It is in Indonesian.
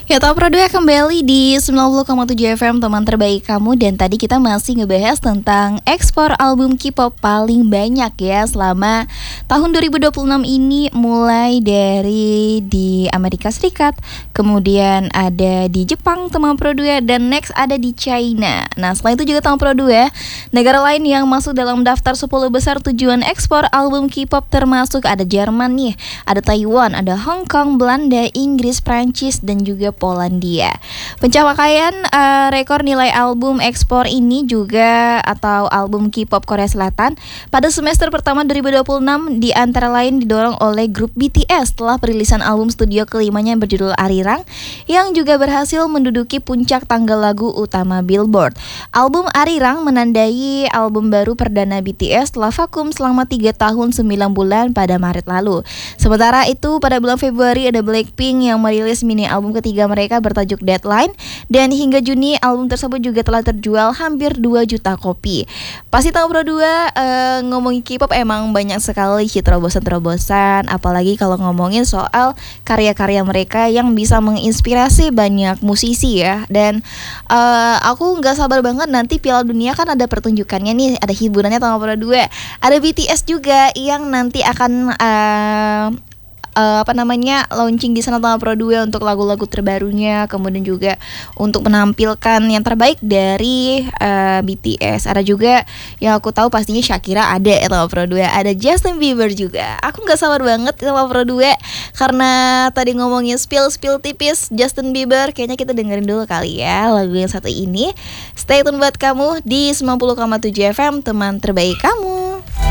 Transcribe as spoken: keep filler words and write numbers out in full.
Ya, Top Pro dua kembali di sembilan puluh koma tujuh F M, teman terbaik kamu. Dan tadi kita masih ngebahas tentang ekspor album K-pop paling banyak ya selama tahun dua ribu dua puluh enam ini. Mulai dari di Amerika Serikat, kemudian ada di Jepang teman Pro dua, dan next ada di China. Nah, selain itu juga teman Pro dua, negara lain yang masuk dalam daftar sepuluh besar tujuan ekspor album K-pop termasuk ada Jerman nih, ada Taiwan, ada Hong Kong, Belanda, Inggris, Prancis, dan juga Polandia. Pencapaian uh, rekor nilai album ekspor ini juga atau album K-pop Korea Selatan pada semester pertama dua ribu dua puluh enam di antara lain didorong oleh grup B T S setelah perilisan album studio kelimanya berjudul Arirang yang juga berhasil menduduki puncak tangga lagu utama Billboard. Album Arirang menandai album baru perdana B T S setelah vakum selama tiga tahun sembilan bulan pada Maret lalu. Sementara itu pada bulan Februari ada Blackpink yang merilis mini album ketiga mereka bertajuk Deadline, dan hingga Juni album tersebut juga telah terjual hampir dua juta kopi. Pasti tahu Pro dua uh, ngomongin K-pop emang banyak sekali sih terobosan-terobosan, apalagi kalau ngomongin soal karya-karya mereka yang bisa menginspirasi banyak musisi ya. Dan uh, aku nggak sabar banget nanti Piala Dunia kan ada pertunjukannya nih, ada hiburannya sama Pro dua. Ada B T S juga yang nanti akan uh, Uh, apa namanya launching di sana sama Pro dua untuk lagu-lagu terbarunya, kemudian juga untuk menampilkan yang terbaik dari uh, B T S. Ada juga yang aku tahu pastinya Shakira ada ya sama Pro dua, ada Justin Bieber juga. Aku nggak sabar banget sama Pro dua karena tadi ngomongin spill spill tipis Justin Bieber, kayaknya kita dengerin dulu kali ya lagu yang satu ini. Stay tune buat kamu di sembilan puluh koma tujuh F M, teman terbaik kamu.